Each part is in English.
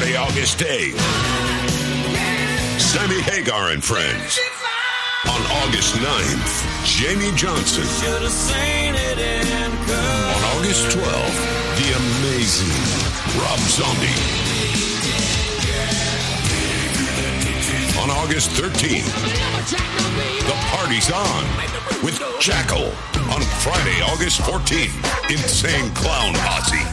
Friday, August 8th, Sammy Hagar and Friends. On August 9th, Jamie Johnson. On August 12th, the amazing Rob Zombie. On August 13th, the party's on with Jackal. On Friday, August 14th, Insane Clown Posse.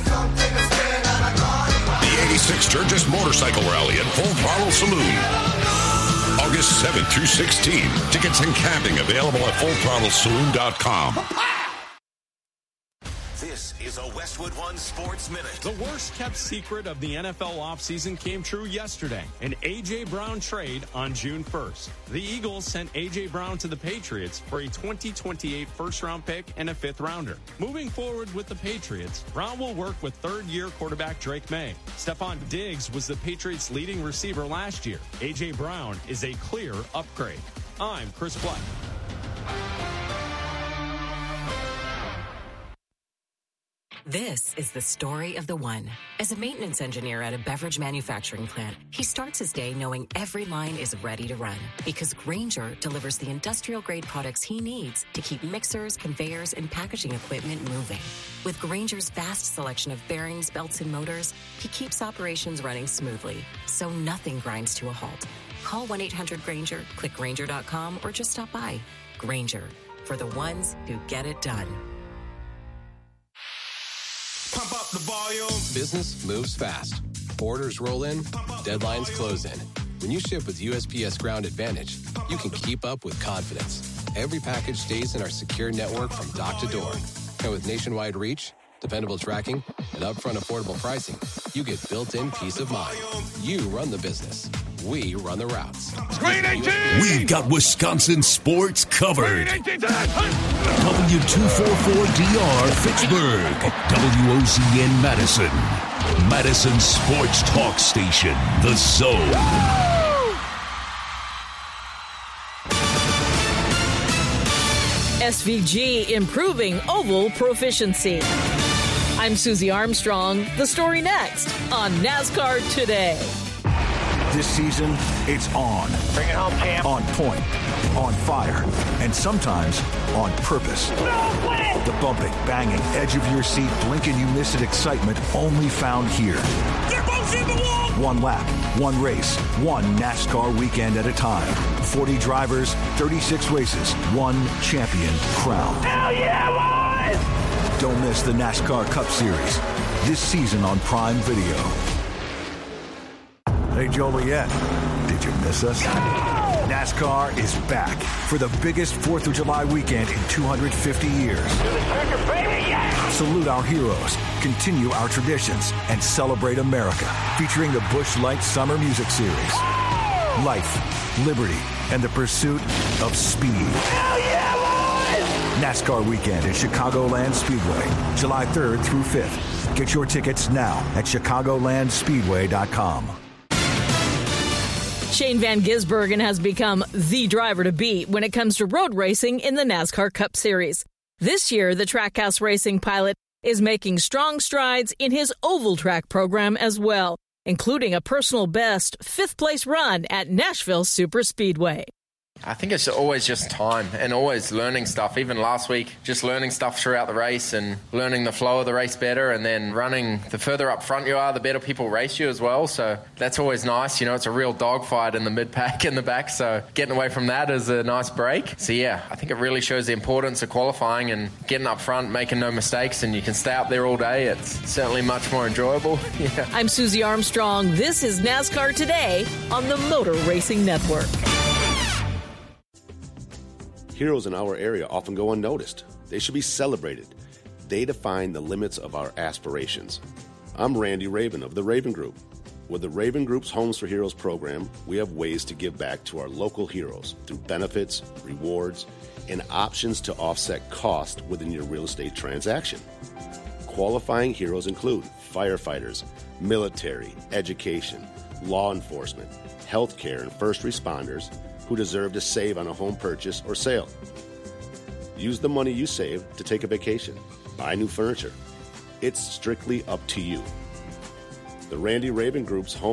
The 86 Sturgis Motorcycle Rally at Full Throttle Saloon. August 7th through 16th. Tickets and camping available at FullThrottleSaloon.com. This is a Westwood One Sports Minute. The worst-kept secret of the NFL offseason came true yesterday. An A.J. Brown trade on June 1st. The Eagles sent A.J. Brown to the Patriots for a 2028 first-round pick and a fifth-rounder. Moving forward with the Patriots, Brown will work with third-year quarterback Drake May. Stephon Diggs was the Patriots' leading receiver last year. A.J. Brown is a clear upgrade. I'm Chris Black. This is the story of the one. As a maintenance engineer at a beverage manufacturing plant, he starts his day knowing every line is ready to run because Grainger delivers the industrial-grade products he needs to keep mixers, conveyors, and packaging equipment moving. With Grainger's vast selection of bearings, belts, and motors, he keeps operations running smoothly, so nothing grinds to a halt. Call 1-800-GRAINGER, click Grainger.com, or just stop by. Grainger, for the ones who get it done. Pump up the volume. Business moves fast. Orders roll in, deadlines close in. When you ship with USPS Ground Advantage, you can keep up with confidence. Every package stays in our secure network from dock to door. And with nationwide reach, dependable tracking, and upfront affordable pricing, you get built-in peace of mind. You run the business. We run the routes. We've got Wisconsin sports covered. W244DR Fitchburg. WOZN Madison. Madison Sports Talk Station. The Zone. SVG improving oval proficiency. I'm Susie Armstrong. The story next on NASCAR Today. This season, it's on. Bring it home, Cam. On point, on fire, and sometimes on purpose. No way! The bumping, banging, edge of your seat, blinking you miss it excitement only found here. One lap, one race, one NASCAR weekend at a time. 40 drivers, 36 races, one champion crowned. Hell yeah, boys! Don't miss the NASCAR Cup Series this season on Prime Video. Hey, Joliet, did you miss us? NASCAR is back for the biggest 4th of July weekend in 250 years. Salute our heroes, continue our traditions, and celebrate America, featuring the Busch Light Summer Music Series. Life, liberty, and the pursuit of speed. Hell yeah, boys! NASCAR weekend at Chicagoland Speedway, July 3rd through 5th. Get your tickets now at ChicagolandSpeedway.com. Shane Van Gisbergen has become the driver to beat when it comes to road racing in the NASCAR Cup Series. This year, the Trackhouse Racing pilot is making strong strides in his oval track program as well, including a personal best 5th-place run at Nashville Superspeedway. I think it's always just time and always learning stuff. Even last week, just learning stuff throughout the race and learning the flow of the race better, and then running, the further up front you are, the better people race you as well. So that's always nice. You know, it's a real dogfight in the mid-pack and the back, so getting away from that is a nice break. So yeah, I think it really shows the importance of qualifying and getting up front, making no mistakes, and you can stay up there all day. It's certainly much more enjoyable. Yeah. I'm Susie Armstrong. This is NASCAR Today on the Motor Racing Network. Heroes in our area often go unnoticed. They should be celebrated. They define the limits of our aspirations. I'm Randy Raven of the Raven Group. With the Raven Group's Homes for Heroes program, we have ways to give back to our local heroes through benefits, rewards, and options to offset cost within your real estate transaction. Qualifying heroes include firefighters, military, education, law enforcement, healthcare, and first responders who deserve to save on a home purchase or sale. Use the money you save to take a vacation, buy new furniture. It's strictly up to you. The Randy Raven Group's Home